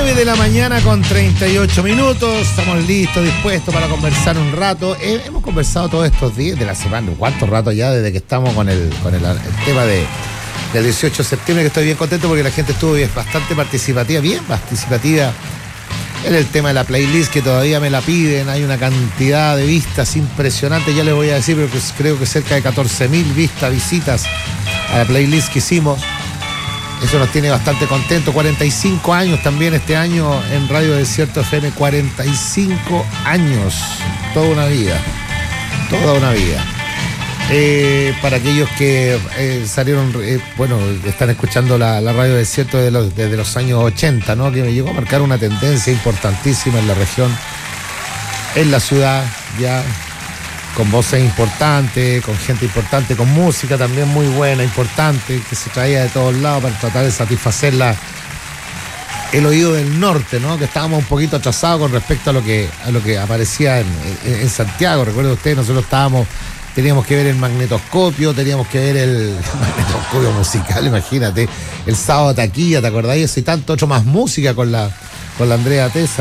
9 de la mañana con 38 minutos. Estamos listos, dispuestos para conversar un rato. Hemos conversado todos estos días de la semana. ¿Cuánto rato ya desde que estamos con el tema del 18 de septiembre? Que estoy bien contento porque la gente estuvo bastante participativa, bien participativa en el tema de la playlist, que todavía me la piden. Hay una cantidad de vistas impresionante, ya les voy a decir, pero creo que cerca de 14.000 visitas a la playlist que hicimos. Eso nos tiene bastante contentos. 45 años también este año en Radio Desierto FM. 45 años. Toda una vida. Para aquellos que salieron, están escuchando la Radio Desierto desde los años 80, ¿no? Que me llegó a marcar una tendencia importantísima en la región, en la ciudad, ya con voces importantes, con gente importante, con música también muy buena, importante, que se traía de todos lados para tratar de satisfacer el oído del norte, ¿no? Que estábamos un poquito atrasados con respecto a lo que aparecía en Santiago. Recuerden ustedes, nosotros teníamos que ver el magnetoscopio, teníamos que ver el magnetoscopio musical, imagínate, el sábado taquilla, ¿te acordáis? Eso y tanto otro más música con la Andrea Tesa.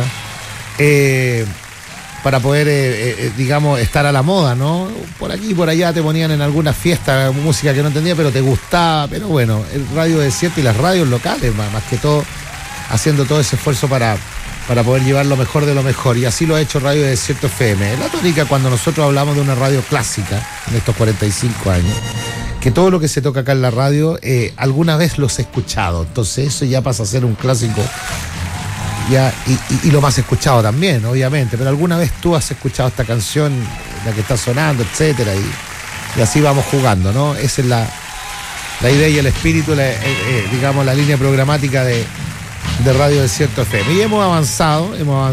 Para poder, estar a la moda, ¿no? Por aquí y por allá te ponían en alguna fiesta música que no entendía, pero te gustaba. Pero bueno, el Radio Desierto y las radios locales, más que todo, haciendo todo ese esfuerzo para poder llevar lo mejor de lo mejor. Y así lo ha hecho Radio Desierto FM. La tónica, cuando nosotros hablamos de una radio clásica, en estos 45 años, que todo lo que se toca acá en la radio, alguna vez los he escuchado. Entonces eso ya pasa a ser un clásico. Ya, y lo más escuchado también, obviamente, pero alguna vez tú has escuchado esta canción, la que está sonando, etcétera, y así vamos jugando, ¿no? Esa es la idea y el espíritu, la línea programática de Radio Desierto FM. Y hemos avanzado,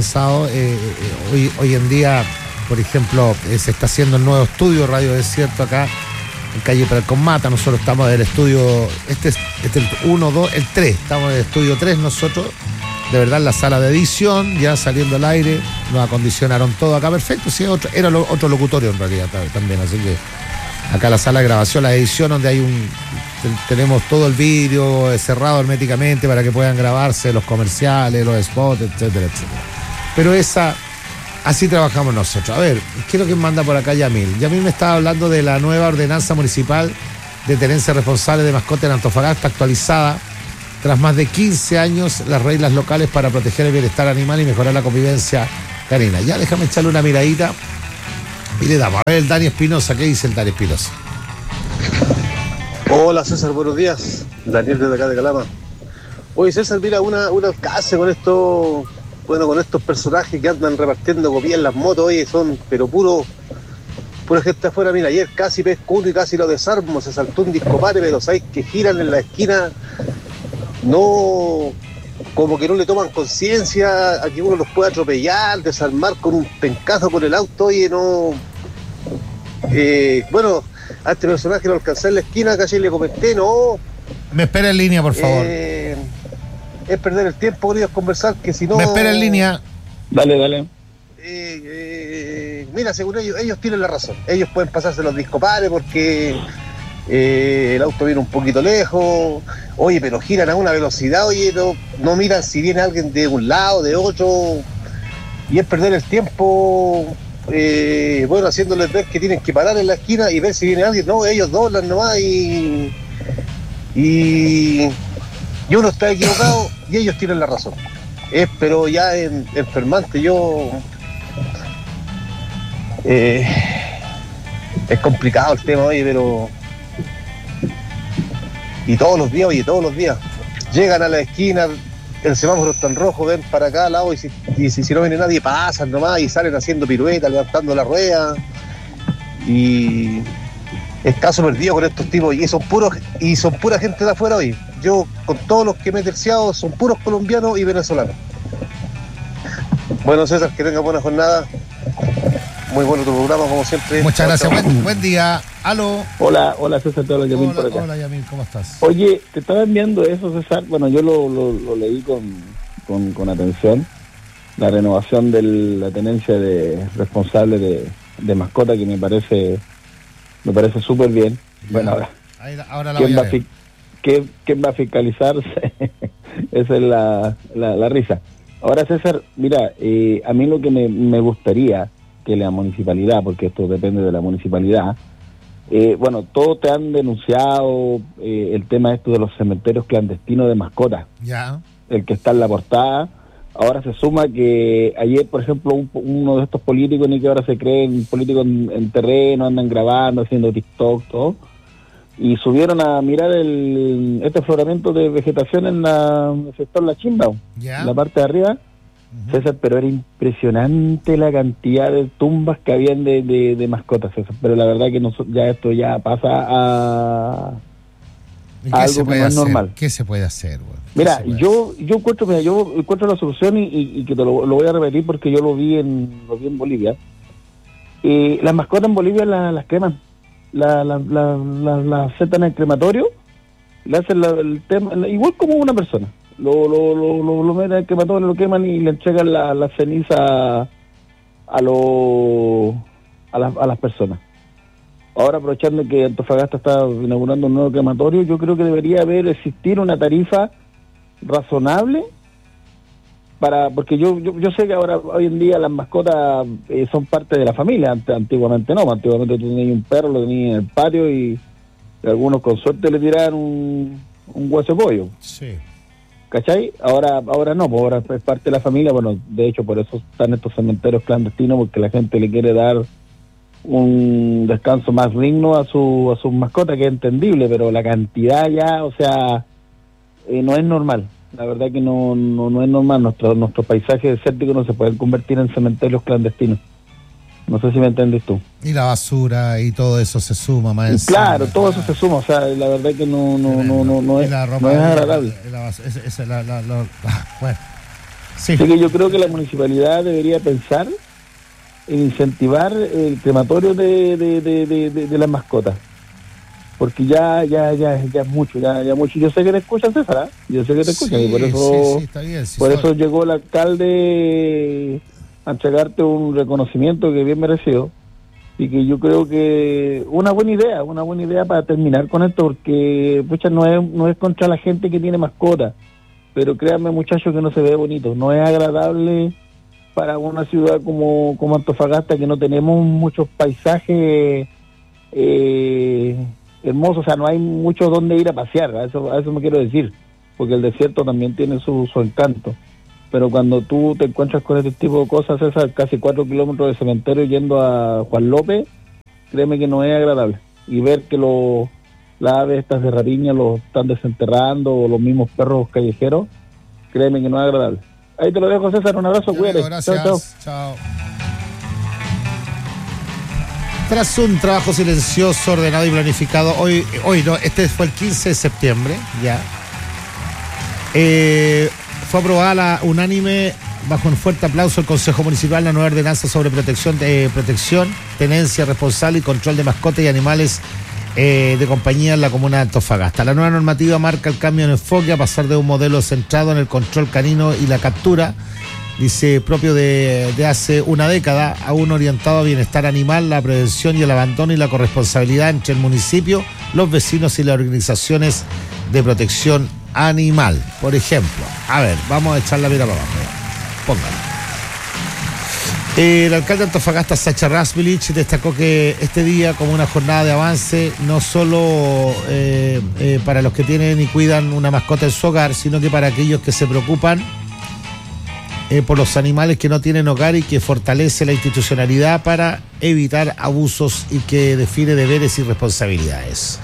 hoy en día, por ejemplo, se está haciendo el nuevo estudio Radio Desierto acá en calle Peralcomata. Nosotros estamos en el estudio, este es el 1, 2, el 3, estamos en el estudio 3 nosotros. De verdad, la sala de edición, ya saliendo al aire, nos acondicionaron todo acá perfecto. Sí, era otro locutorio en realidad también, así que acá la sala de grabación, la edición, donde tenemos todo el vídeo cerrado herméticamente para que puedan grabarse los comerciales, los spots, etcétera, etcétera. Pero así trabajamos nosotros. A ver, ¿qué es lo que manda por acá Yamil? Yamil me estaba hablando de la nueva ordenanza municipal de tenencia responsable de mascotas en Antofagasta, actualizada tras más de 15 años, las reglas locales para proteger el bienestar animal y mejorar la convivencia canina. Ya, déjame echarle una miradita y le damos. A ver, el Dani Espinosa, ¿qué dice el Dani Espinosa? Hola César, buenos días. Daniel desde acá de Calama. Oye César, mira, una alcance con estos personajes que andan repartiendo copias en las motos, oye, son pero pura gente afuera. Mira, ayer casi pesco uno y casi lo desarmo, se saltó un discopare, pero sabéis que giran en la esquina. No, como que no le toman conciencia a que uno los pueda atropellar, desarmar con un pencazo con el auto. Oye, no. A este personaje lo alcancé en la esquina, casi le comenté, no. Me espera en línea, por favor. Es perder el tiempo, queridos, conversar, que si no. Me espera en línea. Dale. Mira, según ellos tienen la razón. Ellos pueden pasarse los discopares porque el auto viene un poquito lejos. Oye, pero giran a una velocidad, oye, no miran si viene alguien de un lado, de otro, y es perder el tiempo, haciéndoles ver que tienen que parar en la esquina y ver si viene alguien. No, ellos doblan nomás y uno está equivocado y ellos tienen la razón. Pero ya enfermante, es complicado el tema, oye, pero... Y todos los días llegan a la esquina, el semáforo está en rojo, ven para acá al lado y si no viene nadie pasan nomás y salen haciendo piruetas, levantando la rueda. Y es caso perdido con estos tipos y son pura gente de afuera hoy. Yo con todos los que me he terciado son puros colombianos y venezolanos. Bueno, César, que tenga buena jornada. Muy bueno tu programa, como siempre. Muchas gracias, buen día. Aló. Hola César, te hablo Yamil por acá. Hola Yamil, ¿cómo estás? Oye, te estaba enviando eso, César. Bueno, yo lo leí con atención. La renovación de la tenencia de responsable de mascota, que me parece súper bien. Bueno, ahora la voy a ver. ¿Quién va a fiscalizar? Esa es la risa. Ahora, César, mira, a mí lo que me gustaría que la municipalidad, porque esto depende de la municipalidad, bueno, todos te han denunciado el tema esto de los cementerios clandestinos de mascotas. Ya. El que está en la portada. Ahora se suma que ayer, por ejemplo, uno de estos políticos, ni que ahora se creen políticos en terreno, andan grabando, haciendo TikTok, todo, y subieron a mirar este afloramiento de vegetación en el sector La Chimba, en la parte de arriba, César, pero era impresionante la cantidad de tumbas que habían de mascotas, César, pero la verdad que ya esto ya pasa a algo que no es normal. ¿Qué se puede hacer, güey? Mira, yo encuentro la solución y que te lo voy a repetir porque yo lo vi en Bolivia. Las mascotas en Bolivia las queman, las setan en el crematorio, le hacen el tema, igual como una persona. Lo meten en el crematorio, lo queman y le entregan la ceniza a las personas. Ahora, aprovechando que Antofagasta está inaugurando un nuevo crematorio, yo creo que debería existir una tarifa razonable porque yo sé que ahora hoy en día las mascotas son parte de la familia. Antiguamente no, antiguamente tú tenías un perro, lo tenías en el patio y algunos con suerte le tiraban un hueso de pollo. Sí. ¿Cachai? Ahora no, pues ahora es parte de la familia. Bueno, de hecho por eso están estos cementerios clandestinos, porque la gente le quiere dar un descanso más digno a sus mascotas, que es entendible, pero la cantidad ya, o sea, no es normal. La verdad que no es normal. Nuestros paisajes desérticos no se pueden convertir en cementerios clandestinos. No sé si me entiendes tú. Y la basura y todo eso se suma más encima. Claro, todo eso se suma. O sea, la verdad que no es agradable. Bueno, sí. Así que yo creo que la municipalidad debería pensar en incentivar el crematorio de las mascotas, porque ya es mucho, ya mucho. Yo sé que te escuchan, César, yo sé que te escuchan, y por eso está bien, eso llegó el alcalde a entregarte un reconocimiento que bien merecido, y que yo creo que una buena idea para terminar con esto, porque pucha, no es contra la gente que tiene mascotas, pero créanme, muchachos, que no se ve bonito, no es agradable para una ciudad como Antofagasta, que no tenemos muchos paisajes hermosos, o sea, no hay mucho donde ir a pasear, a eso me quiero decir, porque el desierto también tiene su encanto, pero cuando tú te encuentras con este tipo de cosas, esas casi 4 kilómetros de cementerio yendo a Juan López, créeme que no es agradable, y ver que las aves estas de rapiña los están desenterrando, o los mismos perros callejeros, créeme que no es agradable. Ahí te lo dejo, César, un abrazo, cuídate. Gracias, chao. Tras un trabajo silencioso, ordenado y planificado, hoy no, este fue el 15 de septiembre, ya. Fue aprobada unánime, bajo un fuerte aplauso, el Consejo Municipal, la nueva ordenanza sobre protección, tenencia responsable y control de mascotas y animales de compañía en la comuna de Antofagasta. La nueva normativa marca el cambio en enfoque a pasar de un modelo centrado en el control canino y la captura, dice, propio de hace una década, a uno orientado a bienestar animal, la prevención y el abandono y la corresponsabilidad entre el municipio, los vecinos y las organizaciones de protección animal. Por ejemplo, a ver, vamos a echar la mira para abajo. Póngalo. El alcalde de Antofagasta, Sacha Rasmilich, destacó que este día como una jornada de avance, no solo para los que tienen y cuidan una mascota en su hogar, sino que para aquellos que se preocupan por los animales que no tienen hogar, y que fortalece la institucionalidad para evitar abusos y que define deberes y responsabilidades.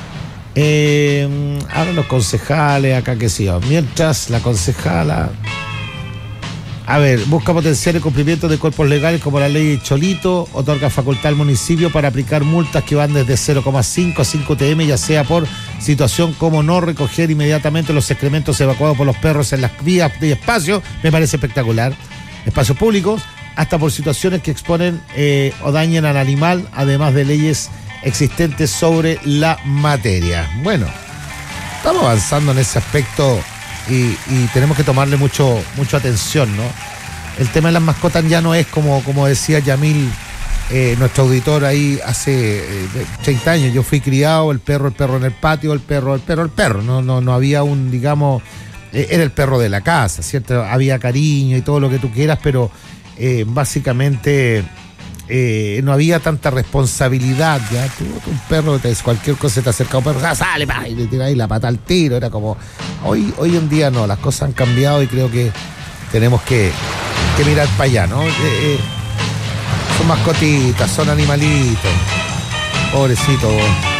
Ahora los concejales, acá que sí, mientras la concejala... A ver, busca potenciar el cumplimiento de cuerpos legales como la ley Cholito, otorga facultad al municipio para aplicar multas que van desde 0,5 a 5 TM, ya sea por situación como no recoger inmediatamente los excrementos evacuados por los perros en las vías de espacio, me parece espectacular, espacios públicos, hasta por situaciones que exponen o dañen al animal, además de leyes existentes sobre la materia. Bueno, estamos avanzando en ese aspecto. Y tenemos que tomarle mucha atención, ¿no? El tema de las mascotas ya no es como decía Yamil, nuestro auditor ahí hace 30 años. Yo fui criado, el perro en el patio, el perro. No había un, digamos, era el perro de la casa, ¿cierto? Había cariño y todo lo que tú quieras, pero básicamente no había tanta responsabilidad, ¿ya? Tú, un perro, cualquier cosa te acerca a un perro, sale, pa, y le tiras ahí la pata al tiro. Era como, hoy en día no, las cosas han cambiado y creo que tenemos que mirar para allá, ¿no? Son mascotitas, son animalitos, pobrecitos.